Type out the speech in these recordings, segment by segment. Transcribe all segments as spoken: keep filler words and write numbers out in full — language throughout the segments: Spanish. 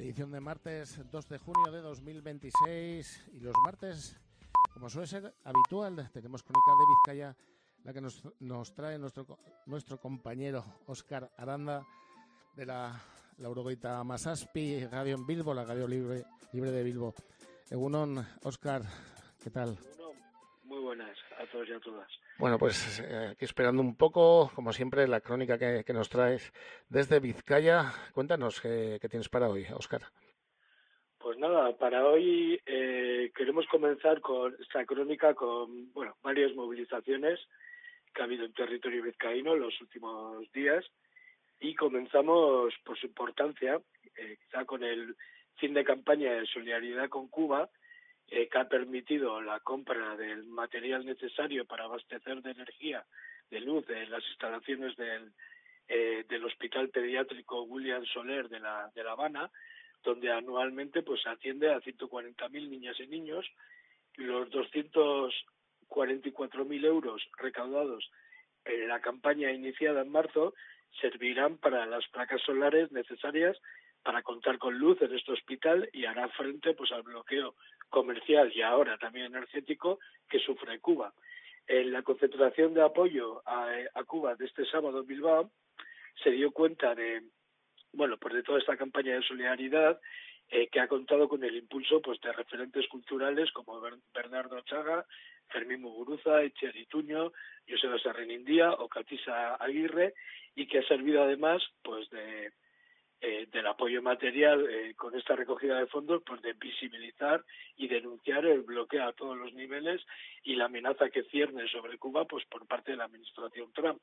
edición de martes dos de junio de dos mil veintiséis, y los martes, como suele ser habitual, tenemos Crónica de Vizcaya, la que nos, nos trae nuestro, nuestro compañero Óscar Aranda de la Laurogeita Masaspi, Radio en Bilbo, la radio libre, libre de Bilbo. Egunon, Óscar, ¿qué tal? Muy buenas a todos y a todas. Bueno, pues eh, aquí esperando un poco, como siempre, la crónica que, que nos traes desde Vizcaya. Cuéntanos qué, qué tienes para hoy, Óscar. Pues nada, para hoy eh, queremos comenzar con esta crónica con bueno varias movilizaciones que ha habido en territorio vizcaíno en los últimos días, y comenzamos por su importancia, eh, quizá con el fin de campaña de solidaridad con Cuba, eh, que ha permitido la compra del material necesario para abastecer de energía, de luz, en las instalaciones del, eh, del Hospital Pediátrico William Soler de la, de La Habana, donde anualmente pues atiende a ciento cuarenta mil niñas y niños. Los doscientos cuarenta y cuatro mil euros recaudados en la campaña iniciada en marzo servirán para las placas solares necesarias para contar con luz en este hospital y hará frente pues al bloqueo comercial y ahora también energético que sufre Cuba. En la concentración de apoyo a, a Cuba de este sábado en Bilbao se dio cuenta de bueno pues de toda esta campaña de solidaridad, eh, que ha contado con el impulso pues de referentes culturales como Bernardo Chaga, Fermín Muguruza, Etxear Ituño, Joseba Sarrenindía o Catisa Aguirre, y que ha servido además pues de eh, del apoyo material eh, con esta recogida de fondos, pues de visibilizar y denunciar el bloqueo a todos los niveles y la amenaza que cierne sobre Cuba pues por parte de la administración Trump.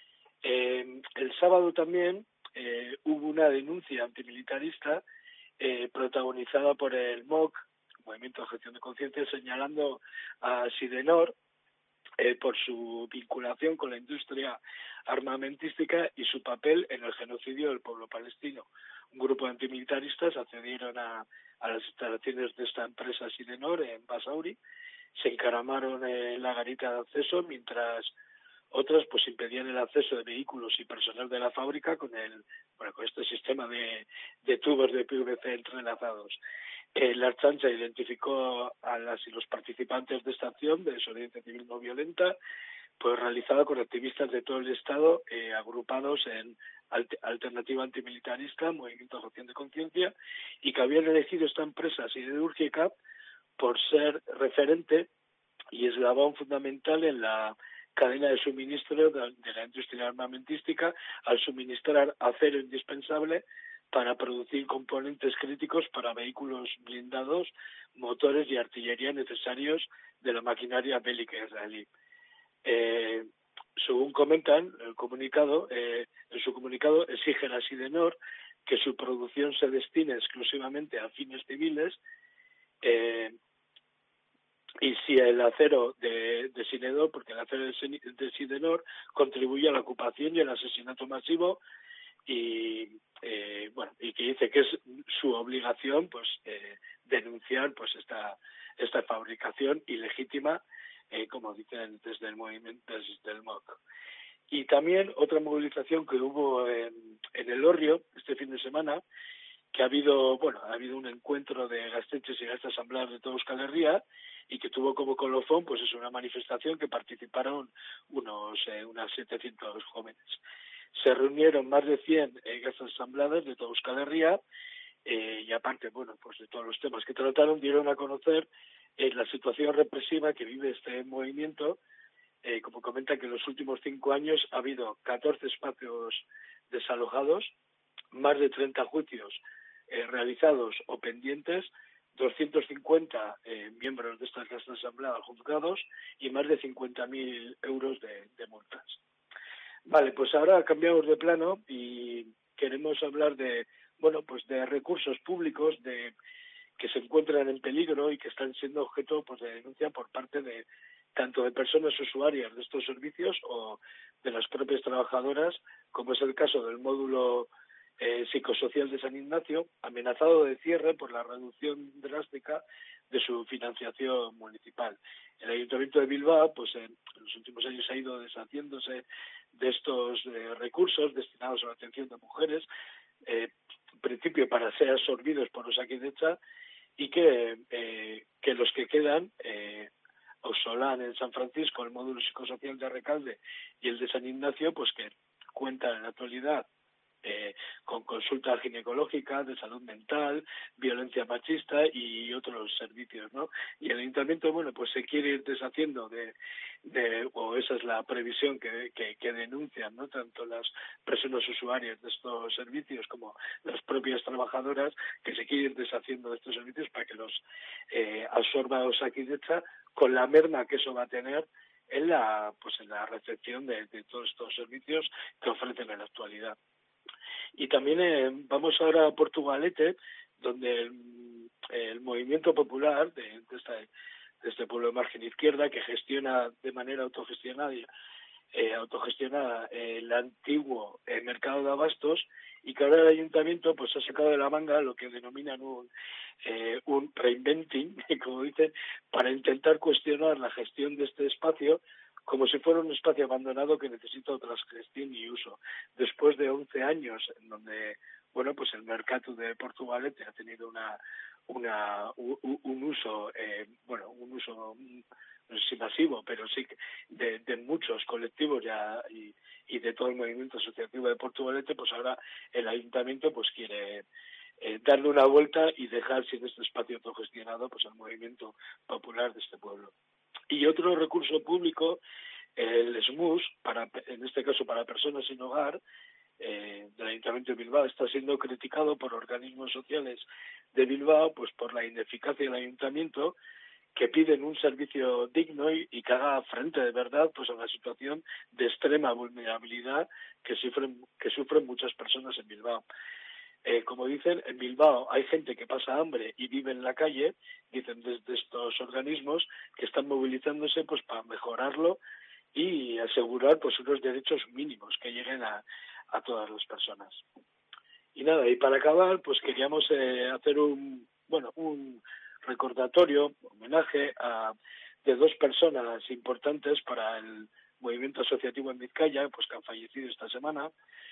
Eh, el sábado también eh, hubo una denuncia antimilitarista eh, protagonizada por el M O C, Movimiento de Objeción de Conciencia, señalando a Sidenor eh, por su vinculación con la industria armamentística y su papel en el genocidio del pueblo palestino. Un grupo de antimilitaristas accedieron a, a las instalaciones de esta empresa Sidenor en Basauri, se encaramaron en la garita de acceso, mientras otras pues impedían el acceso de vehículos y personal de la fábrica con el bueno con este sistema de, de tubos de P V C entrelazados. Eh, la Archancha identificó a las y los participantes de esta acción de desobediencia civil no violenta, pues realizada con activistas de todo el Estado, eh, agrupados en Alt- Alternativa Antimilitarista, Movimiento de Objeción de Conciencia, y que habían elegido esta empresa siderúrgica por ser referente y eslabón fundamental en la cadena de suministro de, de la industria armamentística, al suministrar acero indispensable para producir componentes críticos para vehículos blindados, motores y artillería necesarios de la maquinaria bélica israelí. Eh, según comentan el comunicado, eh, en su comunicado exigen a Sidenor que su producción se destine exclusivamente a fines civiles, eh, y si el acero de, de Sidenor, porque el acero de Sidenor contribuye a la ocupación y el asesinato masivo, y eh, bueno y que dice que es su obligación pues eh, denunciar pues esta esta fabricación ilegítima, eh, como dicen desde el movimiento, desde el M O C. Y también otra movilización que hubo en, en Elorrio este fin de semana, que ha habido bueno ha habido un encuentro de gaztetxes y gaztas asambleas de toda Euskal Herria, y que tuvo como colofón pues es una manifestación que participaron unos eh, unas setecientos jóvenes. Se reunieron más de cien eh, gaztas asambleadas de toda Euskal Herria, eh, y aparte bueno pues de todos los temas que trataron, dieron a conocer eh, la situación represiva que vive este movimiento. Eh, como comenta, que en los últimos cinco años ha habido catorce espacios desalojados, más de treinta juicios eh, realizados o pendientes, doscientos cincuenta eh, miembros de estas casas asambleadas juzgados y más de cincuenta mil euros de, de multas. Vale, pues ahora cambiamos de plano y queremos hablar de bueno pues de recursos públicos de que se encuentran en peligro y que están siendo objeto pues de denuncia por parte de tanto de personas usuarias de estos servicios o de las propias trabajadoras, como es el caso del módulo eh, psicosocial de San Ignacio, amenazado de cierre por la reducción drástica de su financiación municipal. El Ayuntamiento de Bilbao, pues en los últimos años ha ido deshaciéndose de estos eh, recursos destinados a la atención de mujeres, eh, principio para ser absorbidos por Osakidetza, y que, eh, que los que quedan, eh, Ausolán en San Francisco, el módulo psicosocial de Recalde y el de San Ignacio, pues que cuentan en la actualidad eh, con consulta ginecológica, de salud mental, violencia machista y otros servicios, ¿no? Y el ayuntamiento, bueno, pues se quiere ir deshaciendo de, de o esa es la previsión que, que, que denuncian, ¿no? Tanto las personas usuarias de estos servicios como las propias trabajadoras, que se quiere ir deshaciendo de estos servicios para que los eh, absorba Osakidetza, con la merma que eso va a tener en la pues en la recepción de, de todos estos servicios que ofrecen en la actualidad. Y también eh, vamos ahora a Portugalete, donde el, el movimiento popular de, de, esta, de este pueblo de margen izquierda, que gestiona de manera autogestionada, eh, autogestionada eh, el antiguo eh, mercado de abastos, y que ahora el ayuntamiento pues ha sacado de la manga lo que denominan un, eh, un reinventing, como dicen, para intentar cuestionar la gestión de este espacio como si fuera un espacio abandonado que necesita otra gestión y uso. Después de once años en donde, bueno, pues el mercado de Portugalete ha tenido una una un, un uso, eh, bueno, un uso no sé si masivo, pero sí de, de muchos colectivos ya y, y de todo el movimiento asociativo de Portugalete, pues ahora el ayuntamiento pues quiere eh, darle una vuelta y dejar sin este espacio autogestionado pues el movimiento popular de este pueblo. Y otro recurso público, el S M U S, para, en este caso para personas sin hogar, eh, del Ayuntamiento de Bilbao, está siendo criticado por organismos sociales de Bilbao pues por la ineficacia del Ayuntamiento, que piden un servicio digno y, y que haga frente de verdad pues a la situación de extrema vulnerabilidad que sufren, que sufren muchas personas en Bilbao. Eh, como dicen, en Bilbao hay gente que pasa hambre y vive en la calle, dicen desde estos organismos que están movilizándose pues para mejorarlo y asegurar pues unos derechos mínimos que lleguen a, a todas las personas. Y nada, y para acabar, pues queríamos eh, hacer un, bueno, un recordatorio, homenaje a de dos personas importantes para el movimiento asociativo en Vizcaya, pues que han fallecido esta semana.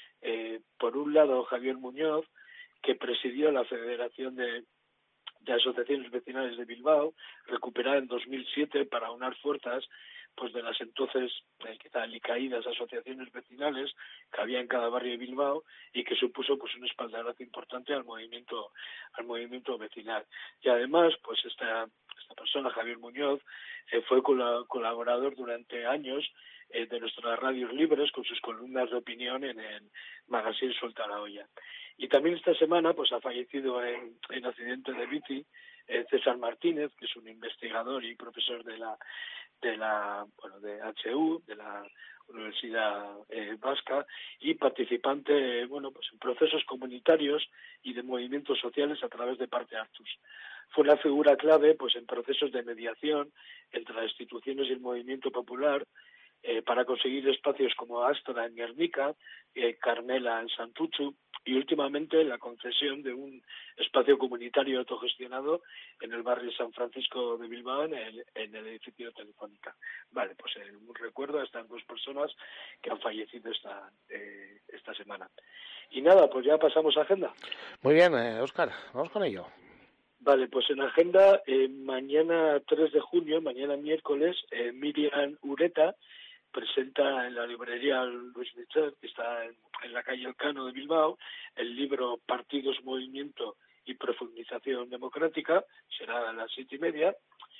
Eh, por un lado, Javier Muñoz, que presidió la Federación de, de Asociaciones Vecinales de Bilbao, recuperada en dos mil siete para unar fuerzas pues de las entonces eh, quizá alicaídas asociaciones vecinales que había en cada barrio de Bilbao, y que supuso pues un espaldarazo importante al movimiento al movimiento vecinal. Y además pues esta esta persona, Javier Muñoz, eh, fue col- colaborador durante años eh, de nuestras radios libres con sus columnas de opinión en el magazine Suelta la Olla. Y también esta semana pues ha fallecido en, en accidente de bici eh, César Martínez, que es un investigador y profesor de la de la bueno de H U, de la Universidad eh, Vasca, y participante eh, bueno pues en procesos comunitarios y de movimientos sociales a través de Parte Artus. Fue una figura clave pues en procesos de mediación entre las instituciones y el movimiento popular, eh, para conseguir espacios como Astra en Guernica, eh, Carmela en Santuchu, y últimamente la concesión de un espacio comunitario autogestionado en el barrio San Francisco de Bilbao, en el, en el edificio de Telefónica. Vale, pues eh, un recuerdo a estas dos personas que han fallecido esta eh, esta semana. Y nada, pues ya pasamos a agenda. Muy bien, eh, Óscar, vamos con ello. Vale, pues en agenda, eh, mañana tres de junio, mañana miércoles, eh, Miriam Ureta presenta en la librería Luis Michel, que está en, en la calle Elcano de Bilbao, el libro Partidos, Movimiento y Profundización Democrática. Será a las siete y media.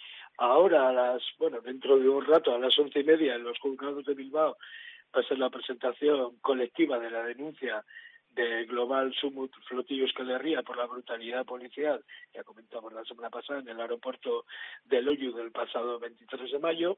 Ahora, a las, bueno, dentro de un rato, a las once y media, en los juzgados de Bilbao, va a ser la presentación colectiva de la denuncia de Global Sumut Flotillo Euskal Herria por la brutalidad policial, que comentamos la semana pasada en el aeropuerto de Loiu del pasado veintitrés de mayo.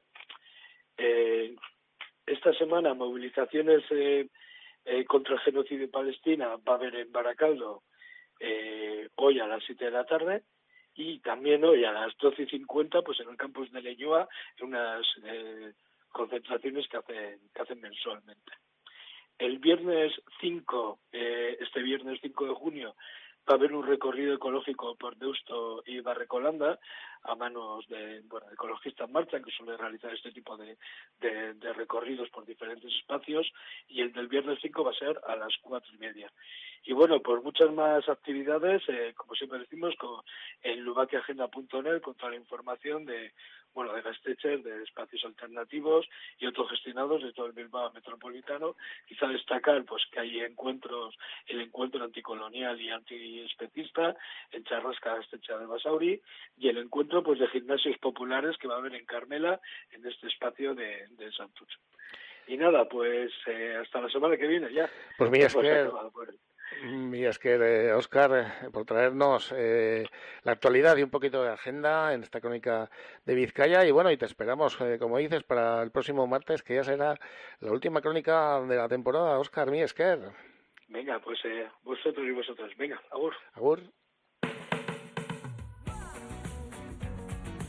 Eh, esta semana movilizaciones eh, eh, contra el genocidio en Palestina va a haber en Baracaldo, eh, hoy a las siete de la tarde, y también hoy a las doce y cincuenta pues en el campus de Leioa, en unas eh, concentraciones que hacen, que hacen mensualmente. El viernes cinco, eh, este viernes cinco de junio, va a haber un recorrido ecológico por Deusto y Barrecolanda a manos de bueno, ecologistas en marcha, que suelen realizar este tipo de, de, de recorridos por diferentes espacios, y el del viernes cinco va a ser a las cuatro y media. Y bueno, pues muchas más actividades, eh, como siempre decimos, con, en lubakiagenda punto net, con toda la información de, bueno, de Gasteiz, de espacios alternativos y autogestionados de todo el Bilbao metropolitano. Quizá destacar pues que hay encuentros, el encuentro anticolonial y antiespecista en Charrasca, Gasteiz de Basauri, y el encuentro pues de gimnasios populares que va a haber en Carmela, en este espacio de, de Santucho. Y nada, pues eh, hasta la semana que viene ya. Pues mira, es que... Pues, Y es que, eh, Óscar, eh, por traernos eh, la actualidad y un poquito de agenda en esta crónica de Vizcaya. Y bueno, y te esperamos, eh, como dices, para el próximo martes, que ya será la última crónica de la temporada. Óscar Miesker. Venga, pues eh, vosotros y vosotras. Venga, agur. Agur.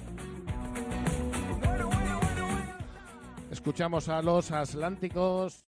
Escuchamos a los Atlánticos.